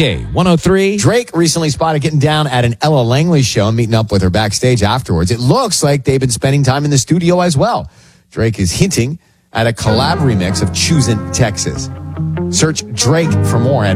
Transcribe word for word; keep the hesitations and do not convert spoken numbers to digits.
J one oh three. Drake recently spotted getting down at an Ella Langley show and meeting up with her backstage afterwards. It looks like they've been spending time in the studio as well. Drake is hinting at a collab remix of Choosin' Texas. Search Drake for more at